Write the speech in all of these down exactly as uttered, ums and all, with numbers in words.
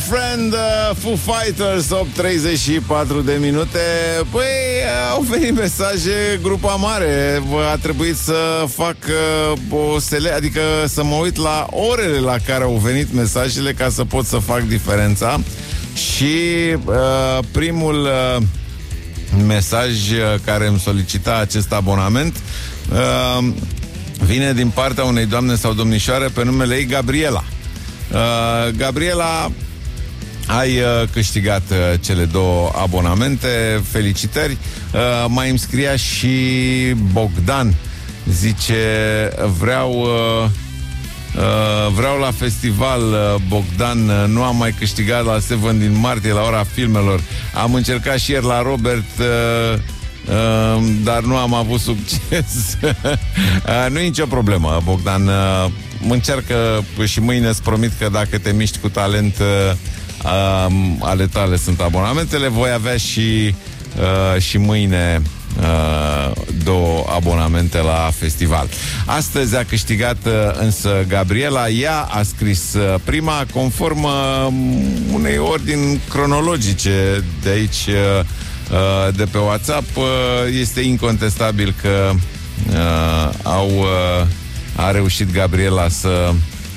Friend, uh, Foo Fighters, opt treizeci și patru de minute. Păi, au venit mesaje, grupa mare. A trebuit să fac uh, o sele, adică să mă uit la orele la care au venit mesajele ca să pot să fac diferența. Și uh, primul uh, mesaj care îmi solicita acest abonament uh, vine din partea unei doamne sau domnișoare pe numele ei Gabriela. Uh, Gabriela, ai uh, câștigat uh, cele două abonamente. Felicitări. uh, Mai îmi scria și Bogdan. Zice, vreau uh, uh, vreau la festival, uh, Bogdan. uh, Nu am mai câștigat la Seven din martie, la ora filmelor. Am încercat și ieri la Robert, uh, uh, dar nu am avut succes. uh, Nu e nicio problemă, Bogdan. uh, Încearcă și mâine îți promit că dacă te miști cu talent, uh, uh, ale tale sunt abonamentele. Voi avea și, uh, și mâine uh, două abonamente la festival. Astăzi a câștigat uh, însă Gabriela. Ea a scris uh, prima, conform uh, unei ordini cronologice de aici, uh, uh, de pe WhatsApp. uh, Este incontestabil că uh, au... Uh, a reușit Gabriela să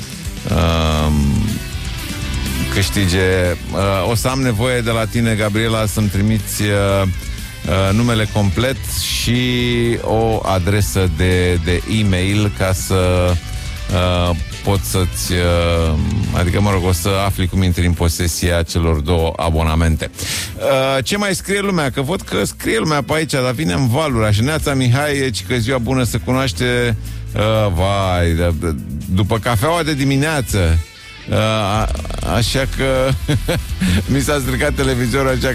uh, câștige. Uh, o să am nevoie de la tine, Gabriela, să-mi trimiți uh, uh, numele complet și o adresă de, de e-mail ca să uh, pot să-ți... Uh, adică, mă rog, o să afli cum intri în posesia celor două abonamente. Uh, ce mai scrie lumea? Că văd că scrie lumea pe aici, dar vine în valuri. Așa, Neața Mihai, ci că ziua bună, se cunoaște... Uh, vai, d- d- după cafeaua de dimineață. uh, a- Așa că mi s-a stricat televizorul, așa